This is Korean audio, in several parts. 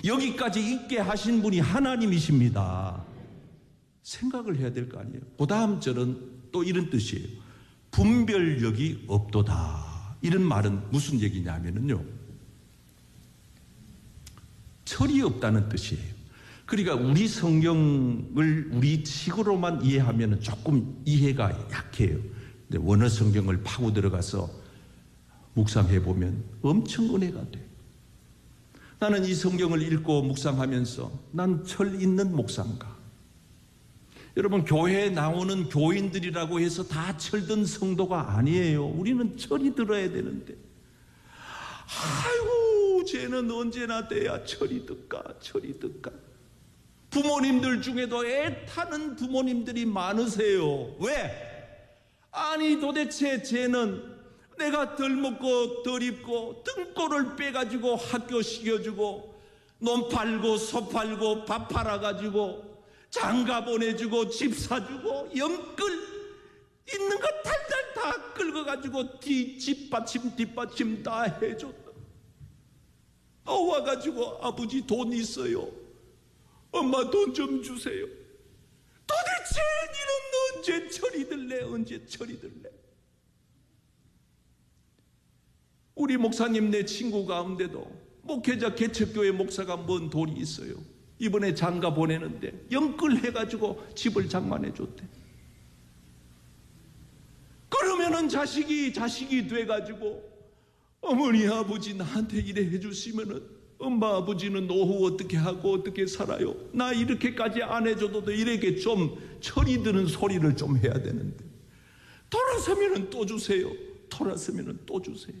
여기까지 있게 하신 분이 하나님이십니다. 생각을 해야 될 거 아니에요. 그 다음 절은 또 이런 뜻이에요. 분별력이 없도다. 이런 말은 무슨 얘기냐면요, 철이 없다는 뜻이에요. 그러니까 우리 성경을 우리 식으로만 이해하면 조금 이해가 약해요. 근데 원어 성경을 파고 들어가서 묵상해 보면 엄청 은혜가 돼요. 나는 이 성경을 읽고 묵상하면서 난 철 있는 목사인가? 여러분, 교회에 나오는 교인들이라고 해서 다 철든 성도가 아니에요. 우리는 철이 들어야 되는데, 아이고 쟤는 언제나 돼야 철이 들까 철이 들까. 부모님들 중에도 애타는 부모님들이 많으세요. 왜? 아니 도대체 쟤는 내가 덜 먹고 덜 입고 등골을 빼가지고 학교 시켜주고 논 팔고 소 팔고 밥 팔아가지고 장가 보내주고 집 사주고 영끌 있는 거 달달 다 긁어가지고 뒷받침 뒷받침 다 해줬다. 또 와가지고 아버지 돈 있어요, 엄마 돈 좀 주세요. 도대체 니는 언제 철이 들래? 언제 철이 들래? 우리 목사님 내 친구 가운데도 목회자 개척교회 목사가 뭔 돈이 있어요. 이번에 장가 보내는데 영끌해가지고 집을 장만해 줬대. 그러면은 자식이 돼가지고 어머니 아버지 나한테 이래 해주시면은 엄마 아버지는 노후 어떻게 하고 어떻게 살아요? 나 이렇게까지 안 해줘도 이렇게 좀 철이 드는 소리를 좀 해야 되는데, 돌아서면은 또 주세요, 돌아서면은 또 주세요.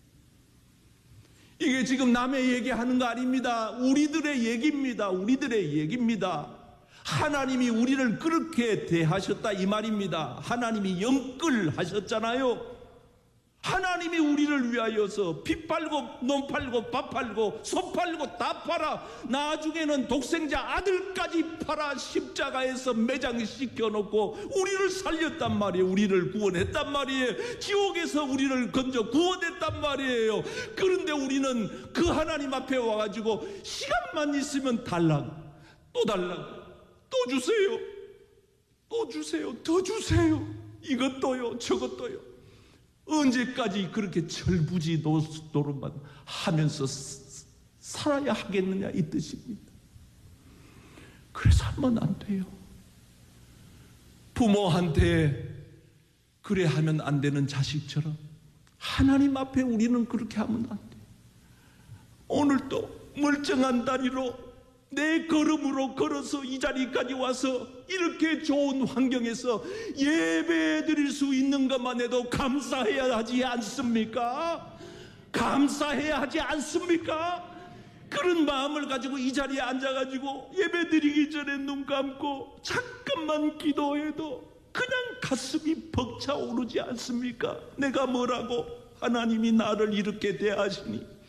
이게 지금 남의 얘기하는 거 아닙니다. 우리들의 얘기입니다. 우리들의 얘기입니다. 하나님이 우리를 그렇게 대하셨다 이 말입니다. 하나님이 영끌하셨잖아요. 하나님이 우리를 위하여서 피 팔고 논 팔고 밥 팔고 소 팔고 다 팔아, 나중에는 독생자 아들까지 팔아 십자가에서 매장시켜놓고 우리를 살렸단 말이에요. 우리를 구원했단 말이에요. 지옥에서 우리를 건져 구원했단 말이에요. 그런데 우리는 그 하나님 앞에 와가지고 시간만 있으면 달라고, 또 달라고, 또 주세요, 또 주세요, 더 주세요, 이것도요 저것도요. 언제까지 그렇게 철부지 노릇만 하면서 살아야 하겠느냐 이 뜻입니다. 그래서 하면 안 돼요. 부모한테 그래 하면 안 되는 자식처럼 하나님 앞에 우리는 그렇게 하면 안 돼요. 오늘도 멀쩡한 다리로 내 걸음으로 걸어서 이 자리까지 와서 이렇게 좋은 환경에서 예배 드릴 수 있는 것만 해도 감사해야 하지 않습니까? 감사해야 하지 않습니까? 그런 마음을 가지고 이 자리에 앉아가지고 예배 드리기 전에 눈 감고 잠깐만 기도해도 그냥 가슴이 벅차오르지 않습니까? 내가 뭐라고 하나님이 나를 이렇게 대하시니,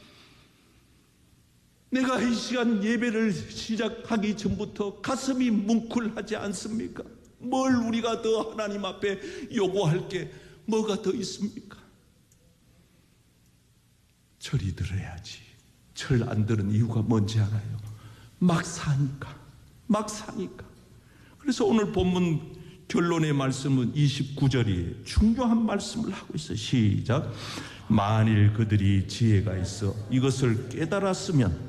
내가 이 시간 예배를 시작하기 전부터 가슴이 뭉클하지 않습니까? 뭘 우리가 더 하나님 앞에 요구할 게 뭐가 더 있습니까? 철이 들어야지. 철 안 드는 이유가 뭔지 알아요? 막 사니까. 그래서 오늘 본문 결론의 말씀은 29절이에요. 중요한 말씀을 하고 있어요. 시작. 만일 그들이 지혜가 있어 이것을 깨달았으면,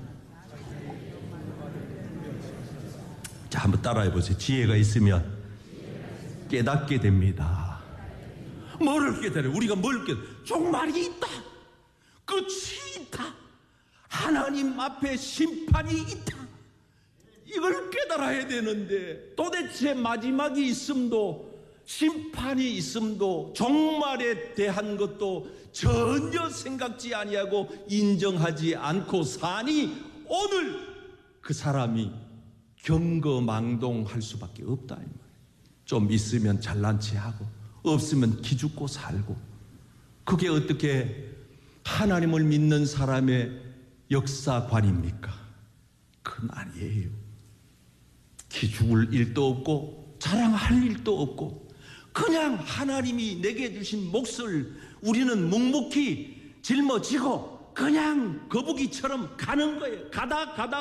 자, 한번 따라해 보세요. 지혜가 있으면 깨닫게 됩니다. 뭐를 깨달아요? 우리가 뭘 깨달아요? 종말이 있다, 끝이 있다, 하나님 앞에 심판이 있다, 이걸 깨달아야 되는데 도대체 마지막이 있음도 심판이 있음도 종말에 대한 것도 전혀 생각지 아니하고 인정하지 않고 사니 오늘 그 사람이 경거망동할 수밖에 없다 이 말이에요. 좀 있으면 잘난 체하고 없으면 기죽고 살고, 그게 어떻게 하나님을 믿는 사람의 역사관입니까? 그건 아니에요. 기죽을 일도 없고 자랑할 일도 없고 그냥 하나님이 내게 주신 몫을 우리는 묵묵히 짊어지고 그냥 거북이처럼 가는 거예요. 가다